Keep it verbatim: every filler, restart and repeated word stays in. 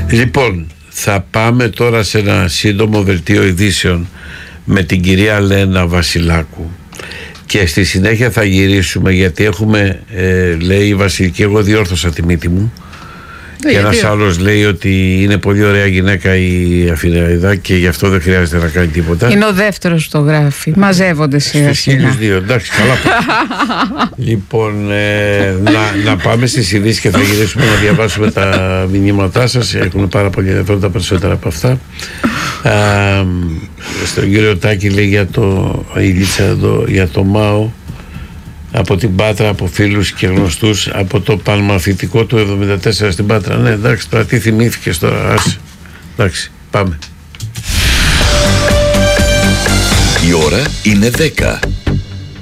Λοιπόν, θα πάμε τώρα σε ένα σύντομο δελτίο ειδήσεων με την κυρία Λένα Βασιλάκου και στη συνέχεια θα γυρίσουμε, γιατί έχουμε, ε, λέει η Βασιλική, εγώ διόρθωσα τη μύτη μου. Και ένας άλλος λέει ότι είναι πολύ ωραία γυναίκα η Αφιναίδα και γι' αυτό δεν χρειάζεται να κάνει τίποτα. Είναι ο δεύτερος που το γράφει. Μαζεύονται σιγά σιγά. δύο, εντάξει, καλά. Λοιπόν, ε, να, να πάμε στις ειδήσεις και θα γυρίσουμε να διαβάσουμε τα μηνύματά σας. Έχουν πάρα πολύ ενδιαφέρον τα περισσότερα από αυτά. Α, στον κύριο Τάκη λέει για το, η Λίτσα εδώ, για το ΜΑΟ από την Πάτρα, από φίλους και γνωστούς, από το πανμαθητικό του εβδομήντα τέσσερα στην Πάτρα. Ναι, εντάξει, τώρα τι θυμήθηκες τώρα, άσε. Εντάξει, πάμε. Η ώρα είναι δέκα.